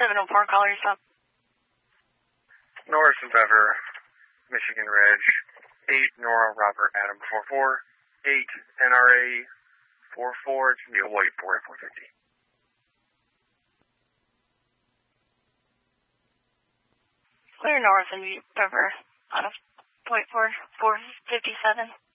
704, call yourself. Norris and Bever, Michigan Ridge, 8 Nora Robert Adam 44, 8 NRA 44, it's going to be a white 450. Clear North and Bever, out of point 4, 457.